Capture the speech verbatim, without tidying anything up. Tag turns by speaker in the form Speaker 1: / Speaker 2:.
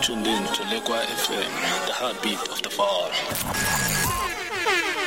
Speaker 1: tuned in to Lekwa F M, the heartbeat of the fall.